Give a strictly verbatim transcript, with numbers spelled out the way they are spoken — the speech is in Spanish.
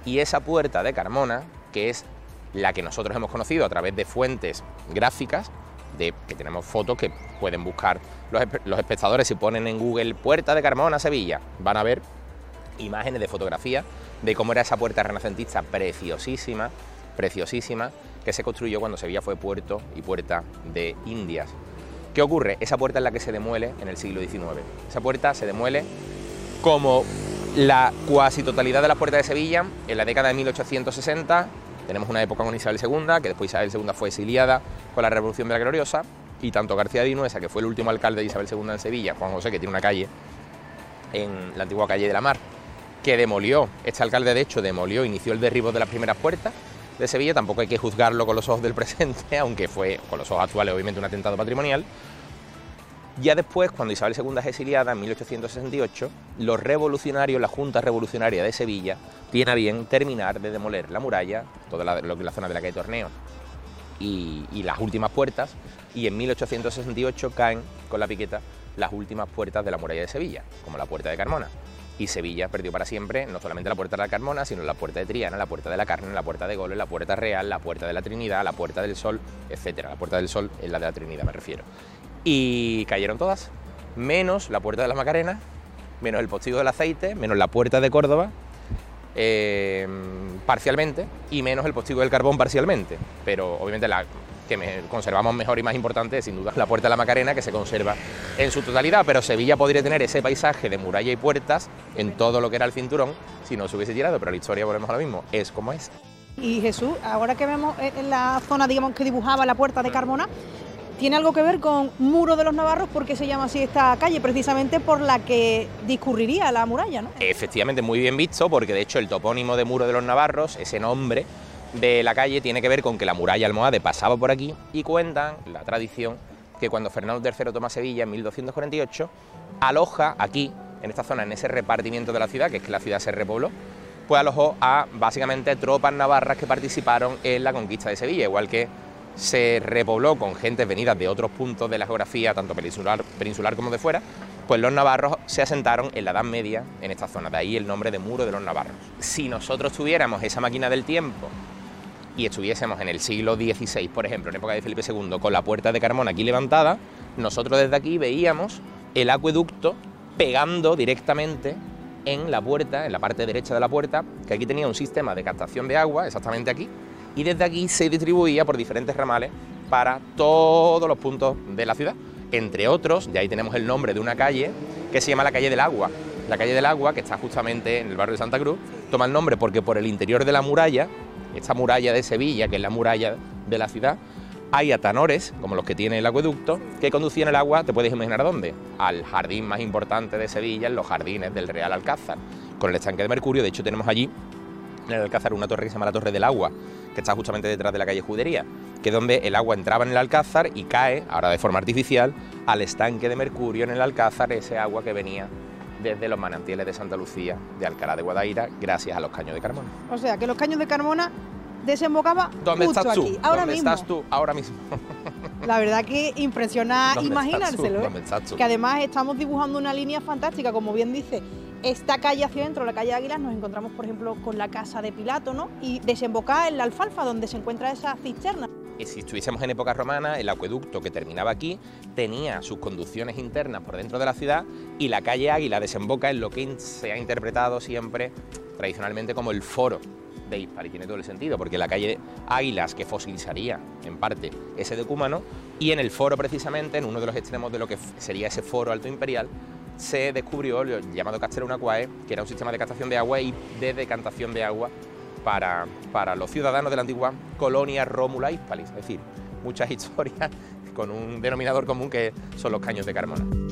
Y esa puerta de Carmona, que es la que nosotros hemos conocido a través de fuentes gráficas, de que tenemos fotos que pueden buscar los, los espectadores, si ponen en Google Puerta de Carmona, Sevilla, van a ver imágenes de fotografía de cómo era esa puerta renacentista preciosísima, preciosísima, que se construyó cuando Sevilla fue puerto y puerta de Indias. ¿Qué ocurre? Esa puerta es la que se demuele en el siglo diecinueve. Esa puerta se demuele como la cuasi totalidad de las puertas de Sevilla en la década de mil ochocientos sesenta. Tenemos una época con Isabel segunda, que después Isabel segunda fue exiliada con la Revolución de la Gloriosa, y tanto García de Vinuesa, que fue el último alcalde de Isabel segunda en Sevilla, Juan José, que tiene una calle en la antigua calle de la Mar, que demolió, este alcalde de hecho demolió, inició el derribo de las primeras puertas de Sevilla. Tampoco hay que juzgarlo con los ojos del presente, aunque fue con los ojos actuales obviamente un atentado patrimonial. Ya después, cuando Isabel segunda es exiliada en mil ochocientos sesenta y ocho, los revolucionarios, la Junta Revolucionaria de Sevilla, tiene a bien terminar de demoler la muralla, toda la, lo que es la zona de la calle Torneo y, y las últimas puertas, y en mil ochocientos sesenta y ocho caen con la piqueta las últimas puertas de la muralla de Sevilla, como la puerta de Carmona. Y Sevilla perdió para siempre no solamente la puerta de la Carmona, sino la puerta de Triana, la puerta de la Carne, la puerta de Goles, la puerta real, la puerta de la Trinidad, la puerta del Sol, etcétera. La puerta del Sol es la de la Trinidad, me refiero. Y cayeron todas, menos la puerta de la Macarena, menos el postigo del aceite, menos la puerta de Córdoba, eh, parcialmente, y menos el postigo del carbón parcialmente. Pero obviamente la que me conservamos mejor y más importante es sin duda la puerta de la Macarena, que se conserva en su totalidad, pero Sevilla podría tener ese paisaje de muralla y puertas en todo lo que era el cinturón si no se hubiese tirado, pero la historia, volvemos a lo mismo, es como es. Y Jesús, ahora que vemos en la zona, digamos, que dibujaba la puerta de Carmona, ¿tiene algo que ver con Muro de los Navarros? Porque se llama así esta calle, precisamente por la que discurriría la muralla, ¿no? Efectivamente, muy bien visto, porque de hecho el topónimo de Muro de los Navarros, ese nombre de la calle, tiene que ver con que la muralla almohade pasaba por aquí, y cuentan la tradición que cuando Fernando tercero toma Sevilla en mil doscientos cuarenta y ocho, aloja aquí, en esta zona, en ese repartimiento de la ciudad, que es que la ciudad se repobló, pues alojó a básicamente tropas navarras que participaron en la conquista de Sevilla, igual que se repobló con gentes venidas de otros puntos de la geografía, tanto peninsular, peninsular como de fuera, pues los navarros se asentaron en la Edad Media en esta zona, de ahí el nombre de Muro de los Navarros. Si nosotros tuviéramos esa máquina del tiempo y estuviésemos en el siglo dieciséis, por ejemplo, en época de Felipe segundo, con la puerta de Carmona aquí levantada, nosotros desde aquí veíamos el acueducto pegando directamente en la puerta, en la parte derecha de la puerta, que aquí tenía un sistema de captación de agua, exactamente aquí, y desde aquí se distribuía por diferentes ramales para todos los puntos de la ciudad. Entre otros, ya ahí tenemos el nombre de una calle que se llama la calle del Agua. La calle del Agua, que está justamente en el barrio de Santa Cruz, toma el nombre porque por el interior de la muralla, esta muralla de Sevilla, que es la muralla de la ciudad, hay atanores, como los que tiene el acueducto, que conducían el agua, te puedes imaginar a dónde, al jardín más importante de Sevilla, en los jardines del Real Alcázar, con el estanque de Mercurio. De hecho, tenemos allí, en el Alcázar, una torre que se llama la Torre del Agua, que está justamente detrás de la calle Judería, que es donde el agua entraba en el Alcázar y cae, ahora de forma artificial, al estanque de Mercurio en el Alcázar, ese agua que venía desde los manantiales de Santa Lucía, de Alcalá de Guadaira, gracias a los caños de Carmona. O sea, que los caños de Carmona desembocaba ¿Dónde justo estás tú? aquí, ahora ¿Dónde mismo. estás tú? Ahora mismo. La verdad que impresiona ¿Dónde imaginárselo, estás tú? ¿Dónde ¿eh? estás tú? Que además estamos dibujando una línea fantástica, como bien dice, esta calle hacia adentro, la calle Águilas, nos encontramos, por ejemplo, con la casa de Pilato, ¿no? Y desemboca en la Alfalfa, donde se encuentra esa cisterna. Y si estuviésemos en época romana, el acueducto que terminaba aquí tenía sus conducciones internas por dentro de la ciudad, y la calle Águila desemboca en lo que se ha interpretado siempre tradicionalmente como el foro de Hispar, y tiene todo el sentido, porque la calle Águilas, que fosilizaría en parte ese decúmano, y en el foro precisamente, en uno de los extremos de lo que sería ese foro alto imperial, se descubrió el llamado Castellum Aquae, que era un sistema de captación de agua y de decantación de agua para, para los ciudadanos de la antigua colonia Rómula Hispalis, es decir, muchas historias con un denominador común que son los caños de Carmona.